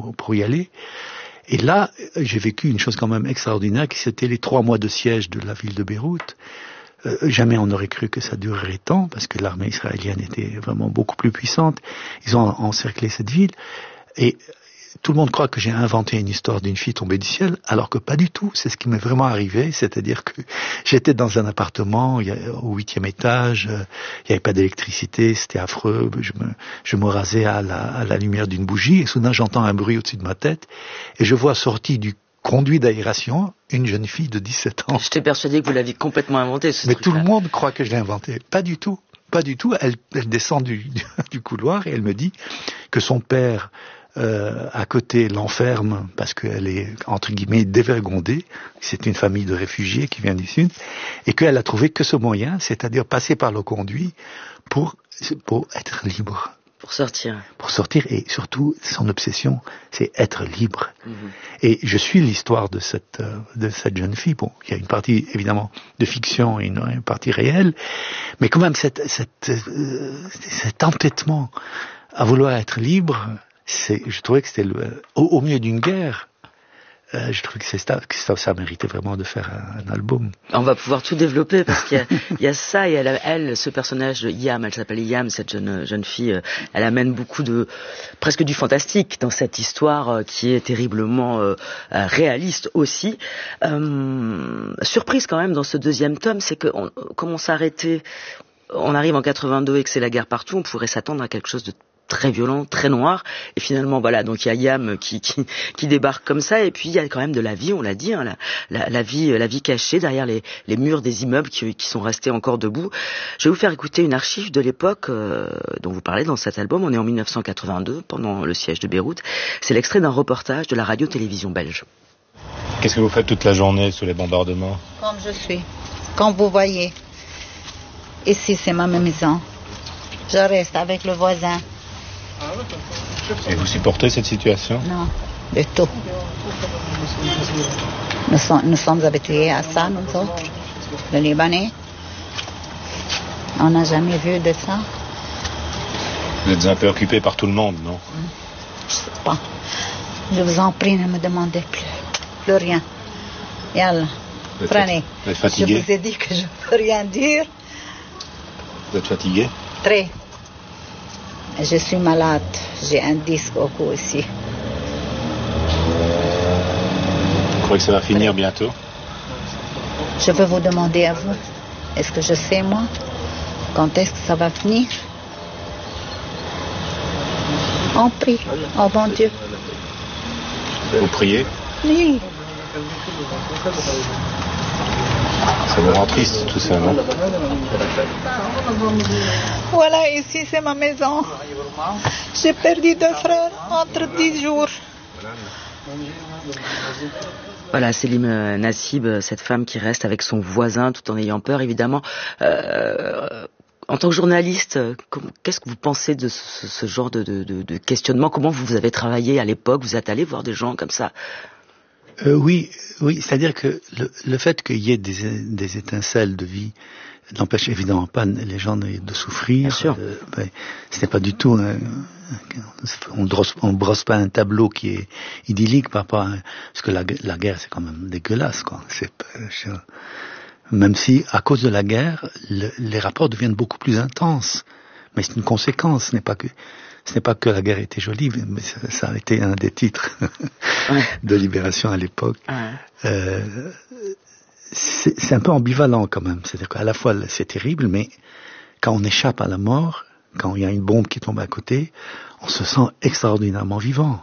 pour y aller. Et là, j'ai vécu une chose quand même extraordinaire, qui c'était les 3 mois de siège de la ville de Beyrouth. Jamais on n'aurait cru que ça durerait tant, parce que l'armée israélienne était vraiment beaucoup plus puissante. Ils ont encerclé cette ville. Et tout le monde croit que j'ai inventé une histoire d'une fille tombée du ciel, alors que pas du tout. C'est ce qui m'est vraiment arrivé, c'est-à-dire que j'étais dans un appartement au 8e étage, il n'y avait pas d'électricité, c'était affreux, je me rasais à la lumière d'une bougie, et soudain j'entends un bruit au-dessus de ma tête, et je vois sortie du conduit d'aération une jeune fille de 17 ans. J'étais persuadé que vous l'aviez complètement inventé, ce Mais truc-là. tout le monde croit que je l'ai inventé. Pas du tout. Pas du tout. Elle descend du couloir et elle me dit que son père, à côté, l'enferme parce qu'elle est, entre guillemets, dévergondée. C'est une famille de réfugiés qui vient du Sud. Et qu'elle a trouvé que ce moyen, c'est-à-dire passer par le conduit pour être libre. Pour sortir. Pour sortir, et surtout, son obsession, c'est être libre. Et je suis l'histoire de cette jeune fille. Bon, il y a une partie, évidemment, de fiction et une partie réelle, mais quand même, cet entêtement à vouloir être libre, je trouvais que c'était au milieu d'une guerre. Je trouve que ça méritait vraiment de faire un album. On va pouvoir tout développer parce qu'il y a ça, et elle, ce personnage de Yam, elle s'appelle Yam, cette jeune fille, elle amène beaucoup presque du fantastique dans cette histoire qui est terriblement réaliste aussi. Surprise quand même dans ce 2e tome, c'est que comme on s'arrêtait, on arrive en 82 et que c'est la guerre partout, on pourrait s'attendre à quelque chose de très violent, très noir, et finalement voilà, donc il y a Yam qui débarque comme ça, et puis il y a quand même de la vie, on l'a dit, hein, la vie cachée derrière les murs des immeubles qui sont restés encore debout. Je vais vous faire écouter une archive de l'époque dont vous parlez dans cet album. On est en 1982, pendant le siège de Beyrouth. C'est l'extrait d'un reportage de la radio-télévision belge. Qu'est-ce que vous faites toute la journée sous les bombardements? Comme je suis, comme vous voyez. Ici, c'est ma maison. Je reste avec le voisin. Et vous supportez cette situation? Non, du tout. Nous sommes habitués à ça, nous autres, les Libanais. On n'a jamais vu de ça. Vous êtes un peu occupé par tout le monde, non? Je sais pas. Je vous en prie, ne me demandez plus rien. Yallah, prenez. Vous êtes fatigué? Je vous ai dit que je ne peux rien dire. Vous êtes fatigué? Très. Je suis malade. J'ai un disque au cou ici. Vous croyez que ça va finir bientôt? Je veux vous demander à vous. Est-ce que je sais, moi, quand est-ce que ça va finir? On prie. Oh bon Dieu. Vous priez? Oui. Ça vous rend triste tout ça, non? Voilà, ici c'est ma maison. J'ai perdu 2 frères entre 10 jours. Voilà, Selim Nassib, cette femme qui reste avec son voisin tout en ayant peur, évidemment. En tant que journaliste, qu'est-ce que vous pensez de ce genre de questionnement? Comment vous avez travaillé à l'époque? Vous êtes allé voir des gens comme ça? Oui, c'est-à-dire que le fait qu'il y ait des étincelles de vie n'empêche évidemment pas les gens de souffrir. Bien sûr. Ce n'est pas du tout on brosse pas un tableau qui est idyllique par rapport à, parce que la guerre c'est quand même dégueulasse, quoi. Même si à cause de la guerre les rapports deviennent beaucoup plus intenses, mais c'est une conséquence. Ce n'est pas que la guerre était jolie, mais ça a été un des titres de Libération à l'époque. C'est un peu ambivalent quand même. C'est-à-dire qu'à la fois c'est terrible, mais quand on échappe à la mort, quand il y a une bombe qui tombe à côté, on se sent extraordinairement vivant.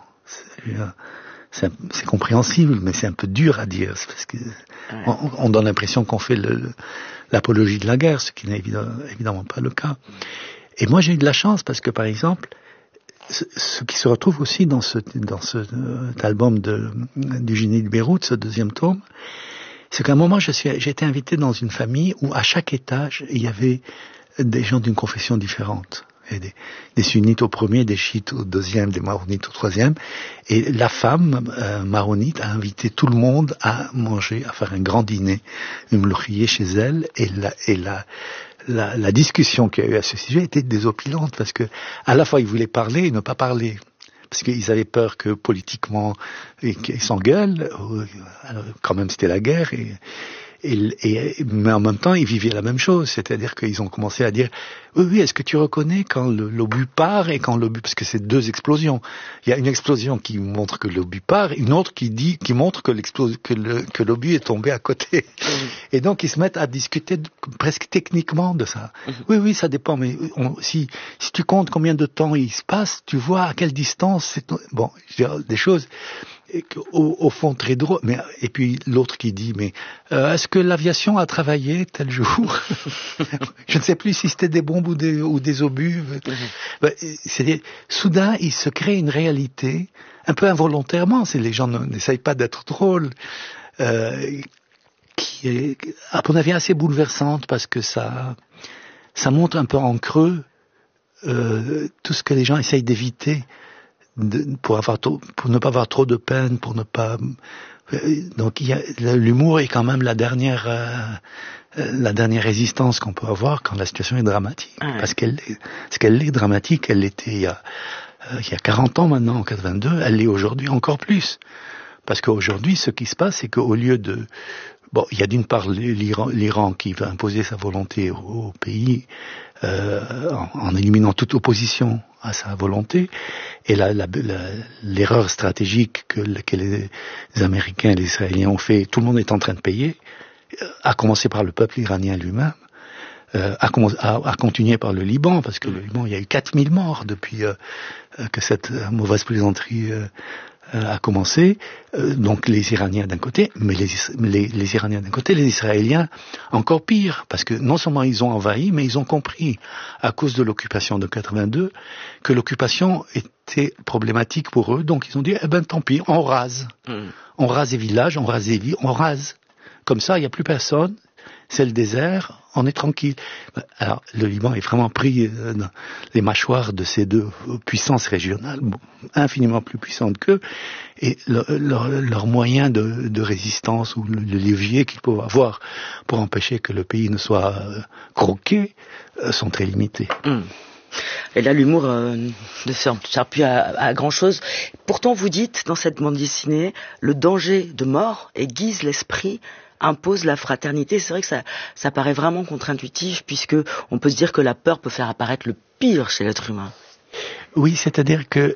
C'est compréhensible, mais c'est un peu dur à dire, parce que on donne l'impression qu'on fait l'apologie de la guerre, ce qui n'est évidemment pas le cas. Et moi j'ai eu de la chance parce que par exemple, ce qui se retrouve aussi dans cet album du génie de Beyrouth, ce 2e tome, c'est qu'à un moment j'ai été invité dans une famille où à chaque étage il y avait des gens d'une confession différente. Et des sunnites au premier, des chiites au 2e, des maronites au 3e. Et la femme maronite a invité tout le monde à manger, à faire un grand dîner, une mloukhiyeh chez elle. Et la discussion qu'il y a eu à ce sujet était désopilante parce que à la fois ils voulaient parler et ne pas parler. parce qu'ils avaient peur que politiquement ils s'engueulent. Alors, quand même, c'était la guerre. Mais en même temps, ils vivaient la même chose, c'est-à-dire qu'ils ont commencé à dire oui, est-ce que tu reconnais quand l'obus part et quand l'obus, parce que c'est deux explosions. Il y a une explosion qui montre que l'obus part, une autre qui montre que l'obus est tombé à côté. Et donc ils se mettent à discuter presque techniquement de ça. Oui, ça dépend, mais si tu comptes combien de temps il se passe, tu vois à quelle distance c'est. Bon, je veux dire, des choses au fond très drôle. Mais et puis l'autre qui dit mais est-ce que l'aviation a travaillé tel jour? Je ne sais plus si c'était des bombes ou des obus. Soudain, il se crée une réalité un peu involontairement. Les gens n'essayent pas d'être drôles, qui est à mon avis assez bouleversante parce que ça montre un peu en creux tout ce que les gens essayent d'éviter. Pour ne pas avoir trop de peine, pour ne pas. Donc l'humour est quand même la dernière résistance qu'on peut avoir quand la situation est dramatique, parce qu'elle est dramatique. Elle l'était il y a 40 ans maintenant, en 82. Elle l'est aujourd'hui encore plus, parce qu'aujourd'hui, ce qui se passe, c'est qu'au lieu de il y a d'une part l'Iran qui va imposer sa volonté au pays en éliminant toute opposition à sa volonté, et l'erreur stratégique que les Américains et les Israéliens ont fait, tout le monde est en train de payer, à commencer par le peuple iranien lui-même, à continuer par le Liban, parce que le Liban, il y a eu 4000 morts depuis que cette mauvaise plaisanterie a commencé, donc les Iraniens d'un côté, mais les Iraniens d'un côté, les Israéliens encore pire, parce que non seulement ils ont envahi, mais ils ont compris, à cause de l'occupation de 82, que l'occupation était problématique pour eux, donc ils ont dit, tant pis, on rase. On rase les villages, on rase les villes, on rase. Comme ça, il n'y a plus personne, c'est le désert, on est tranquille. Alors, le Liban est vraiment pris dans les mâchoires de ces deux puissances régionales, infiniment plus puissantes qu'eux, et leurs moyens de résistance ou le levier qu'ils peuvent avoir pour empêcher que le pays ne soit croqué sont très limités. Et là, l'humour ne sert plus à grand-chose. Pourtant, vous dites, dans cette bande dessinée, le danger de mort aiguise l'esprit, impose la fraternité. C'est vrai que ça paraît vraiment contre-intuitif, puisque on peut se dire que la peur peut faire apparaître le pire chez l'être humain. Oui, c'est-à-dire que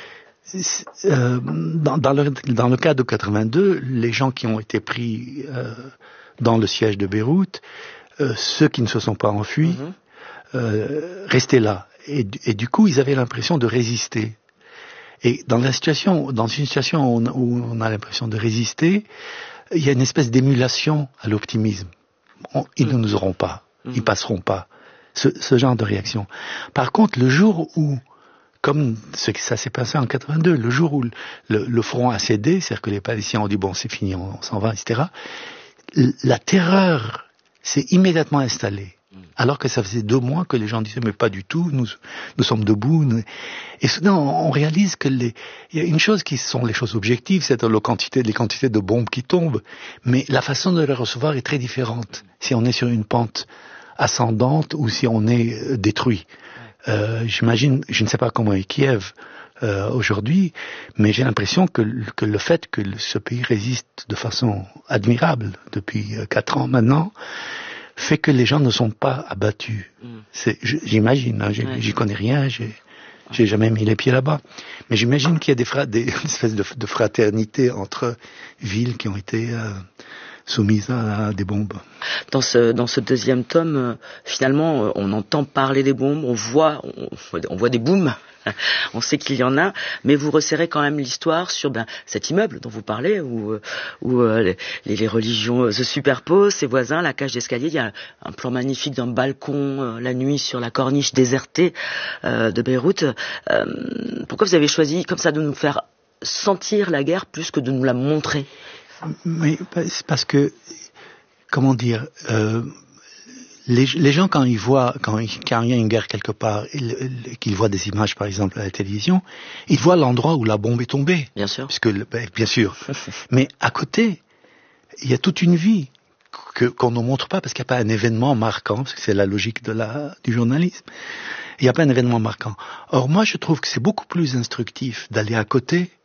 dans le cas de 82, les gens qui ont été pris dans le siège de Beyrouth, ceux qui ne se sont pas enfuis, restaient là. Et du coup, ils avaient l'impression de résister. Et dans une situation où on a l'impression de résister, il y a une espèce d'émulation à l'optimisme. Ils ne nous auront pas, ils passeront pas. Ce genre de réaction. Par contre, le jour où, comme ça s'est passé en 82, le jour où le front a cédé, c'est-à-dire que les Palestiniens ont dit bon c'est fini, on s'en va, etc., la terreur s'est immédiatement installée. Alors que ça faisait 2 mois que les gens disaient mais pas du tout, nous sommes debout. Et soudain on réalise que il y a une chose qui sont les choses objectives, c'est les quantités de bombes qui tombent, mais la façon de les recevoir est très différente. Si on est sur une pente ascendante ou si on est détruit. J'imagine, je ne sais pas comment est Kiev aujourd'hui, mais j'ai l'impression que le fait que ce pays résiste de façon admirable depuis 4 ans maintenant, fait que les gens ne sont pas abattus. J'imagine, j'y connais rien, j'ai jamais mis les pieds là-bas. Mais j'imagine qu'il y a des espèces de fraternité entre villes qui ont été soumises à des bombes. Dans ce deuxième tome, finalement, on entend parler des bombes, on voit des booms. On sait qu'il y en a, mais vous resserrez quand même l'histoire sur cet immeuble dont vous parlez, où les religions se superposent, ses voisins, la cage d'escalier. Il y a un plan magnifique d'un balcon la nuit sur la corniche désertée de Beyrouth. Pourquoi vous avez choisi comme ça de nous faire sentir la guerre plus que de nous la montrer? Mais c'est parce que, comment dire, les gens quand il y a une guerre quelque part, qu'ils voient des images par exemple à la télévision, ils voient l'endroit où la bombe est tombée. Bien sûr. Bien sûr. Mais à côté, il y a toute une vie qu'on ne montre pas parce qu'il n'y a pas un événement marquant, parce que c'est la logique du journalisme. Il n'y a pas un événement marquant. Or, moi, je trouve que c'est beaucoup plus instructif d'aller à côté